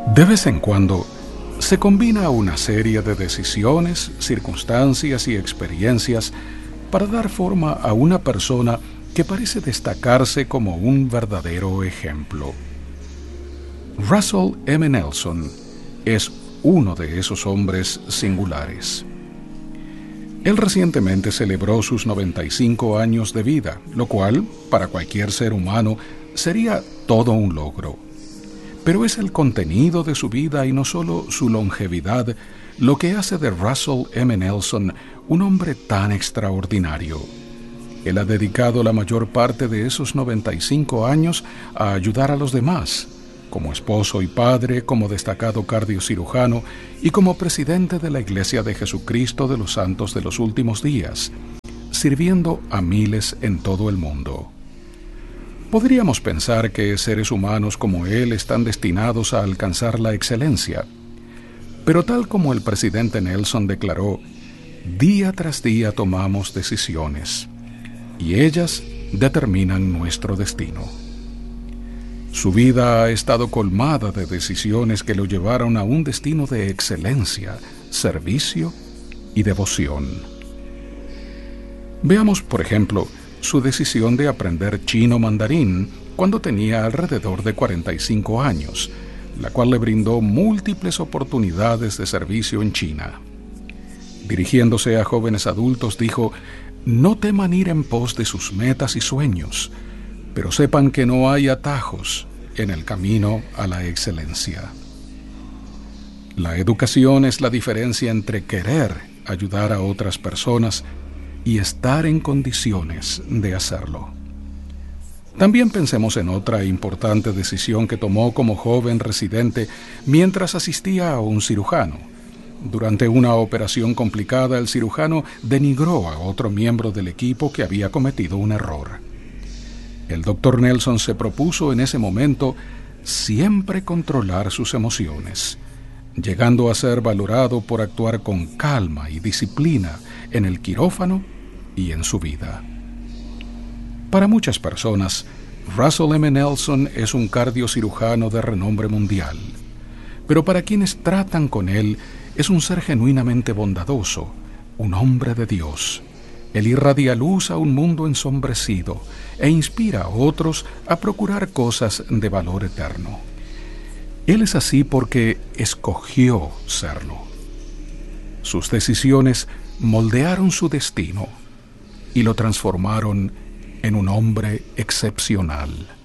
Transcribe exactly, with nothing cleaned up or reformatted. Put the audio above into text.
De vez en cuando, se combina una serie de decisiones, circunstancias y experiencias para dar forma a una persona que parece destacarse como un verdadero ejemplo. Russell M. Nelson es uno de esos hombres singulares. Él recientemente celebró sus noventa y cinco años de vida, lo cual, para cualquier ser humano, sería todo un logro. Pero es el contenido de su vida y no solo su longevidad lo que hace de Russell M. Nelson un hombre tan extraordinario. Él ha dedicado la mayor parte de esos noventa y cinco años a ayudar a los demás, como esposo y padre, como destacado cardiocirujano y como presidente de la Iglesia de Jesucristo de los Santos de los Últimos Días, sirviendo a miles en todo el mundo. Podríamos pensar que seres humanos como él están destinados a alcanzar la excelencia, pero tal como el presidente Nelson declaró, día tras día tomamos decisiones, y ellas determinan nuestro destino. Su vida ha estado colmada de decisiones que lo llevaron a un destino de excelencia, servicio y devoción. Veamos, por ejemplo, su decisión de aprender chino mandarín cuando tenía alrededor de cuarenta y cinco años, la cual le brindó múltiples oportunidades de servicio en China. Dirigiéndose a jóvenes adultos, dijo: «No teman ir en pos de sus metas y sueños, pero sepan que no hay atajos en el camino a la excelencia». La educación es la diferencia entre querer ayudar a otras personas y estar en condiciones de hacerlo. También pensemos en otra importante decisión que tomó como joven residente mientras asistía a un cirujano. Durante una operación complicada, el cirujano denigró a otro miembro del equipo que había cometido un error. El doctor Nelson se propuso en ese momento siempre controlar sus emociones, llegando a ser valorado por actuar con calma y disciplina en el quirófano y en su vida. Para muchas personas, Russell M. Nelson es un cardiocirujano de renombre mundial, pero para quienes tratan con él, es un ser genuinamente bondadoso, un hombre de Dios. Él irradia luz a un mundo ensombrecido e inspira a otros a procurar cosas de valor eterno. Él es así porque escogió serlo. Sus decisiones moldearon su destino y lo transformaron en un hombre excepcional.